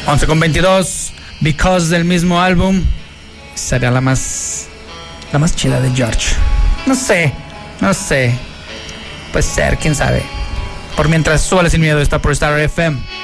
11:22, Because del mismo álbum. Sería la más chida de George. No sé. Puede ser, quién sabe. Por mientras, súbale sin miedo, está por Star FM.